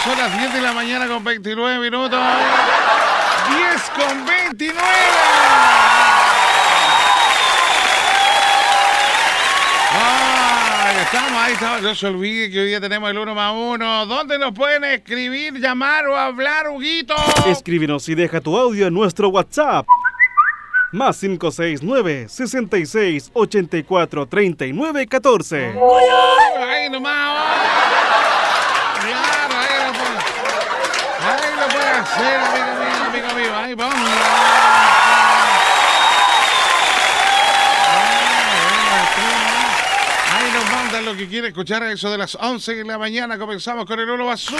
son las 10 de la mañana con 29 minutos. 10 con 29. Ahí estamos. No se olvide que hoy día tenemos el 1 más 1. ¿Dónde nos pueden escribir, llamar o hablar, Huguito? Escríbenos y deja tu audio en nuestro WhatsApp. Más 569-66-84-39-14. Ahí nomás. Claro, ahí lo puede hacer, amigo mío. Ahí vamos. Ahí nos mandan lo que quiere escuchar a eso de las 11 de la mañana. Comenzamos con el Uno Basura.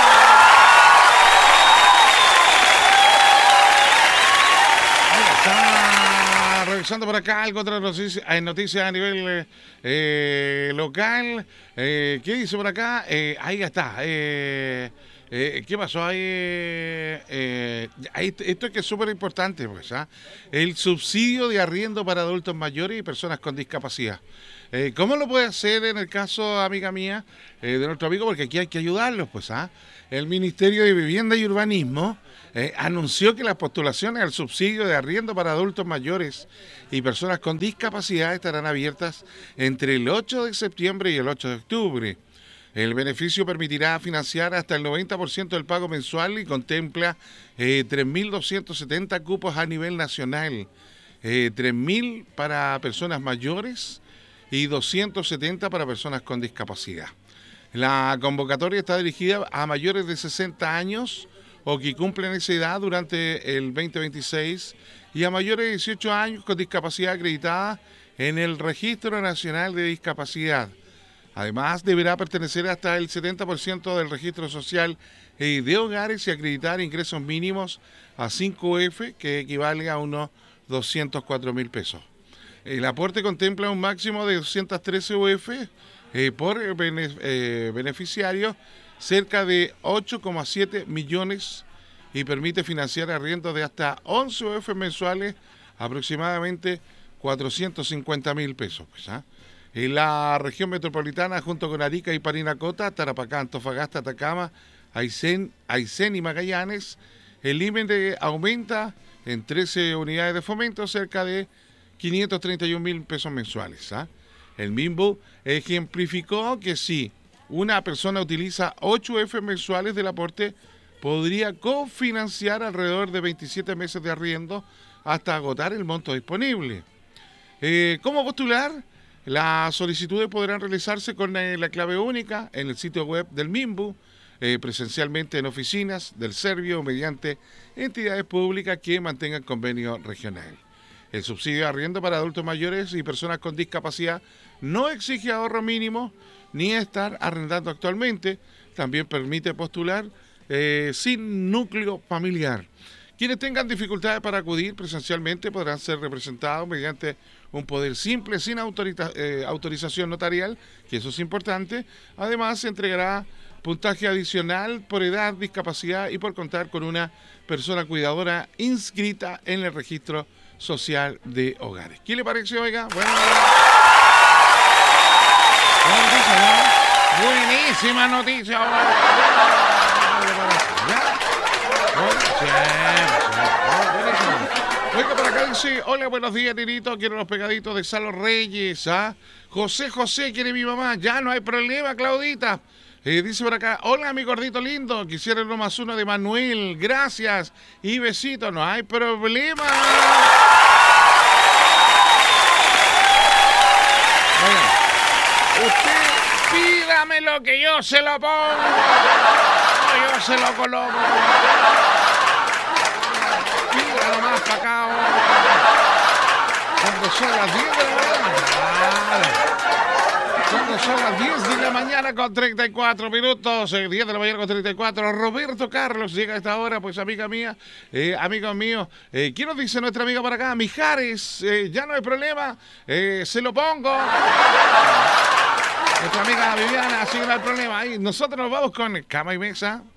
Revisando por acá algo, otras noticias, noticias a nivel local. ¿Qué dice por acá? Ahí está. ¿Qué pasó ahí? Esto es que es súper importante, pues, el subsidio de arriendo para adultos mayores y personas con discapacidad. ¿Cómo lo puede hacer en el caso, amiga mía, de nuestro amigo? Porque aquí hay que ayudarlos, pues, El Ministerio de Vivienda y Urbanismo anunció que las postulaciones al subsidio de arriendo para adultos mayores y personas con discapacidad estarán abiertas entre el 8 de septiembre y el 8 de octubre. El beneficio permitirá financiar hasta el 90% del pago mensual y contempla 3.270 cupos a nivel nacional, 3.000 para personas mayores y 270 para personas con discapacidad. La convocatoria está dirigida a mayores de 60 años o que cumplen esa edad durante el 2026 y a mayores de 18 años con discapacidad acreditada en el Registro Nacional de Discapacidad. Además, deberá pertenecer hasta el 70% del registro social de hogares y acreditar ingresos mínimos a 5UF, que equivale a unos 204.000 pesos. El aporte contempla un máximo de 213 UF por beneficiario, cerca de 8,7 millones, y permite financiar arriendos de hasta 11 UF mensuales, aproximadamente 450.000 pesos. En la región metropolitana, junto con Arica y Parinacota, Tarapacá, Antofagasta, Atacama, Aysén y Magallanes, el límite aumenta en 13 unidades de fomento, cerca de 531.000 pesos mensuales. El MIMBU ejemplificó que si una persona utiliza 8 F mensuales del aporte, podría cofinanciar alrededor de 27 meses de arriendo hasta agotar el monto disponible. ¿Cómo postular? Las solicitudes podrán realizarse con la clave única en el sitio web del MIMBU, presencialmente en oficinas del Servio o mediante entidades públicas que mantengan convenio regional. El subsidio de arriendo para adultos mayores y personas con discapacidad no exige ahorro mínimo ni estar arrendando actualmente. También permite postular sin núcleo familiar. Quienes tengan dificultades para acudir presencialmente podrán ser representados mediante un poder simple sin autorización notarial, que eso es importante. Además, se entregará puntaje adicional por edad, discapacidad y por contar con una persona cuidadora inscrita en el registro social de hogares. ¿Qué le parece, oiga? Buenísima noticia. Oiga, por acá dice: hola, buenos días, Tirito, quiero los pegaditos de Salo Reyes. José quiere mi mamá. Ya no hay problema, Claudita. Dice por acá: hola, mi gordito lindo, quisiera el 1 más 1 de Manuel, gracias y besito. No hay problema. Oiga, usted pídame lo que yo se lo pongo. Yo se lo coloco. Pídalo más para acá. Cuando son las 10 de la mañana. Cuando son las 10 de la mañana con 34 minutos. 10 de la mañana con 34. Roberto Carlos llega a esta hora, pues, amiga mía, amigos míos. ¿Qué nos dice nuestra amiga por acá? Mijares, ya no hay problema. Se lo pongo. Nuestra amiga Viviana, así no hay problema. Ahí nosotros nos vamos con cama y mesa.